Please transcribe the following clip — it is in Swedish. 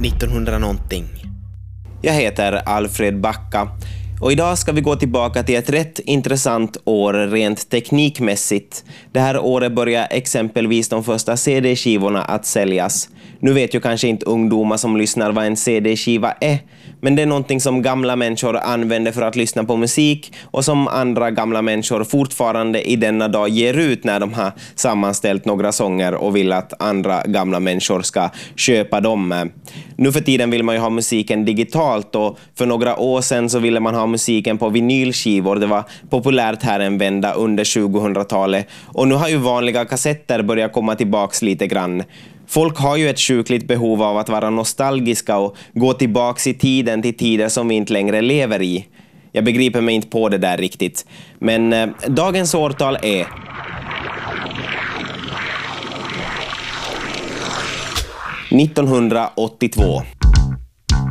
1900 någonting. Jag heter Alfred Backa och idag ska vi gå tillbaka till ett rätt intressant år rent teknikmässigt. Det här året börjar exempelvis de första CD-skivorna att säljas. Nu vet ju kanske inte ungdomar som lyssnar vad en CD-skiva är, men det är någonting som gamla människor använder för att lyssna på musik och som andra gamla människor fortfarande i denna dag ger ut när de har sammanställt några sånger och vill att andra gamla människor ska köpa dem. Nu för tiden vill man ju ha musiken digitalt och för några år sedan så ville man ha musiken på vinylskivor. Det var populärt här en vända under 2000-talet och nu har ju vanliga kassetter börjat komma tillbaks lite grann. Folk har ju ett sjukligt behov av att vara nostalgiska och gå tillbaks i tiden till tider som vi inte längre lever i. Jag begriper mig inte på det där riktigt. Men dagens årtal är 1982.